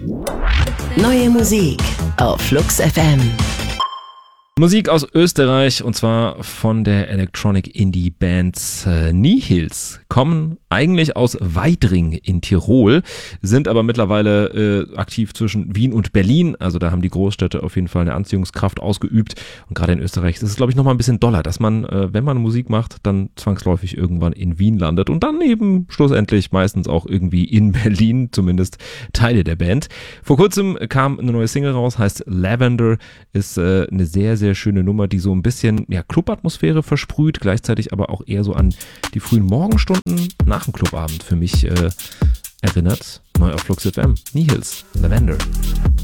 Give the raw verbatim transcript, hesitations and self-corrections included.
Neue Musik auf Flux F M. Musik aus Österreich und zwar von der Electronic Indie Band äh, Nihils. Kommen eigentlich aus Weidring in Tirol, sind aber mittlerweile äh, aktiv zwischen Wien und Berlin. Also da haben die Großstädte auf jeden Fall eine Anziehungskraft ausgeübt. Und gerade in Österreich ist es, glaube ich, nochmal ein bisschen doller, dass man, äh, wenn man Musik macht, dann zwangsläufig irgendwann in Wien landet und dann eben schlussendlich meistens auch irgendwie in Berlin, zumindest Teile der Band. Vor kurzem kam eine neue Single raus, heißt Lavender, ist äh, eine sehr, sehr schöne Nummer, die so ein bisschen ja, Clubatmosphäre versprüht, gleichzeitig aber auch eher so an die frühen Morgenstunden nach dem Clubabend für mich äh, erinnert. Neu auf Flux F M. Nihils, Lavender.